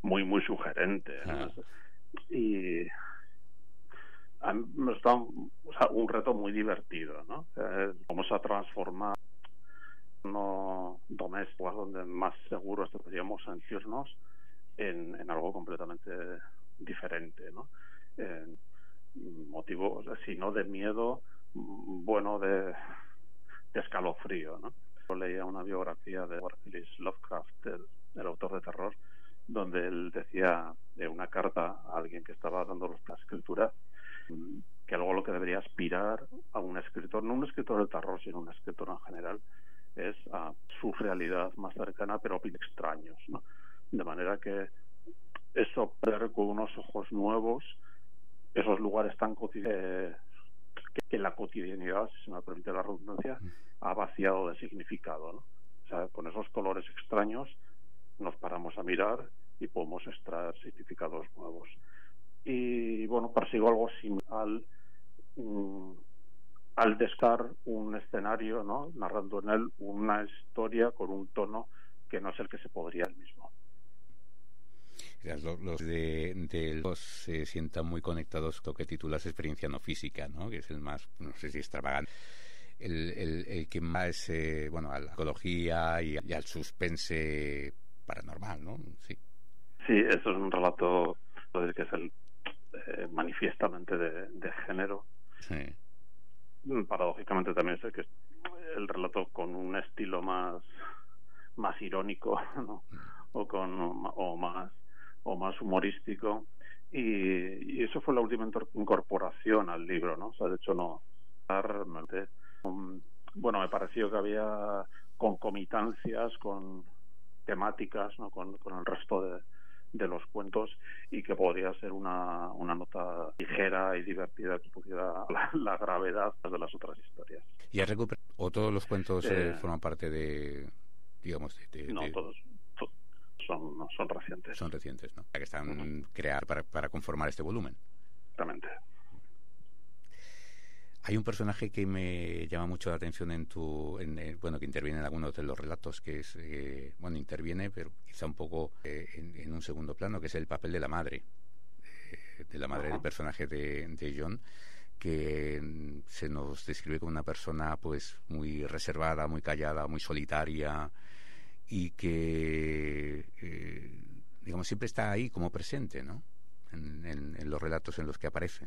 muy sugerente, ¿no? Y a mí me está un reto muy divertido, ¿no? Vamos a transformar no domésticos donde más seguros deberíamos sentirnos en algo completamente diferente, ¿no? Motivo, si no de miedo, bueno, de escalofrío, ¿no? Yo leía una biografía de Philip Lovecraft, el autor de terror, donde él decía en una carta a alguien que estaba dando la escritura que algo a lo que debería aspirar a un escritor, no un escritor de terror, sino un escritor en general, es a su realidad más cercana, pero extraños, ¿no? De manera que eso, ver con unos ojos nuevos esos lugares tan cotidianos que la cotidianidad, si se me permite la redundancia, ha vaciado de significado, ¿no? O sea, con esos colores extraños nos paramos a mirar y podemos extraer significados nuevos. Y bueno, persigo algo similar al descar un escenario, ¿no? Narrando en él una historia con un tono que no es el que se podría él mismo. Los de los se sientan muy conectados con lo que titulas experiencia no física, ¿no? Que es el más, no sé si extravagante, el que más, bueno, a la psicología y al suspense paranormal, ¿no? Sí, eso es un relato que es el manifiestamente de género. Sí. Paradójicamente también es que el relato con un estilo más irónico, ¿no? o más humorístico, y eso fue la última incorporación al libro, ¿no? O sea, de hecho no realmente, bueno, me pareció que había concomitancias con temáticas, ¿no? con el resto de los cuentos, y que podría ser una nota ligera y divertida que pudiera la gravedad de las otras historias. ¿Y has recuperado o todos los cuentos forman parte de, digamos, no, todos son recientes. Son recientes, ¿no? Que están creados para conformar este volumen. Exactamente. Hay un personaje que me llama mucho la atención bueno, que interviene en algunos de los relatos, que es, bueno, interviene, pero quizá un poco en un segundo plano, que es el papel de la madre, del personaje de John, que se nos describe como una persona, pues, muy reservada, muy callada, muy solitaria, y que, digamos, siempre está ahí como presente, ¿no? En los relatos en los que aparece.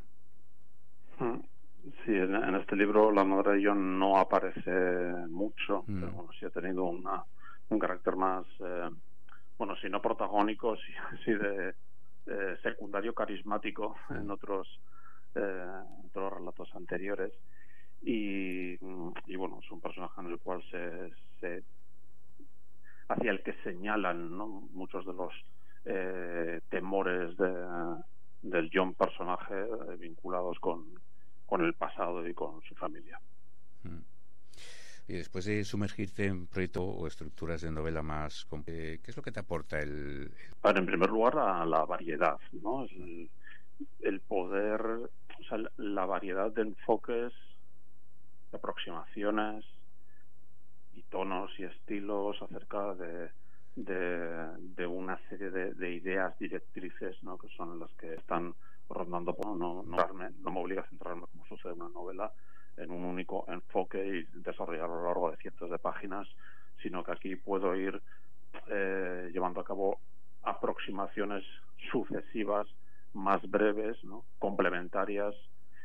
Sí, en este libro la madre de John no aparece mucho, pero bueno, sí ha tenido un carácter más, bueno, si no protagónico, sí de secundario carismático en otros relatos anteriores, y bueno, es un personaje en el cual se hacia el que señalan, ¿no? Muchos de los temores del John personaje vinculados con el pasado y con su familia. Y después de sumergirte en proyectos o estructuras de novela más, ¿qué es lo que te aporta el...? Bueno, en primer lugar, la variedad, ¿no? El poder, o sea, la variedad de enfoques, de aproximaciones y tonos y estilos acerca de una serie de ideas directrices, ¿no? Que son las que están rondando. No me obliga a centrarme, como sucede en una novela, en un único enfoque y desarrollarlo a lo largo de cientos de páginas, sino que aquí puedo ir llevando a cabo aproximaciones sucesivas, más breves, ¿no? Complementarias,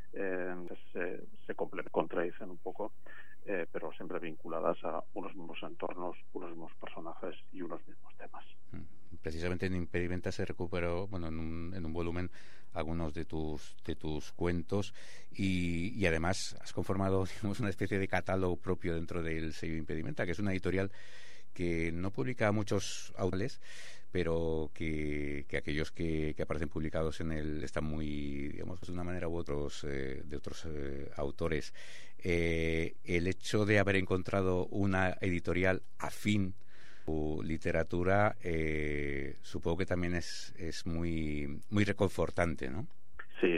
se contradicen un poco, pero siempre vinculadas a unos mismos entornos, unos mismos personajes y unos mismos temas. Precisamente en Impedimenta se recuperó, bueno, en un volumen, algunos de tus cuentos, y además has conformado, digamos, una especie de catálogo propio dentro del sello Impedimenta, que es una editorial que no publica muchos autores, pero que aquellos que aparecen publicados en él están muy, digamos, de una manera u otros de otros autores. El hecho de haber encontrado una editorial afín a tu literatura, supongo que también es muy reconfortante, ¿no? Sí,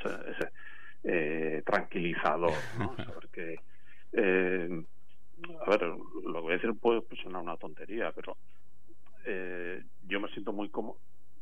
es tranquilizador, ¿no? Saber que a ver, lo que voy a decir puede sonar una tontería, pero yo me siento muy cómodo.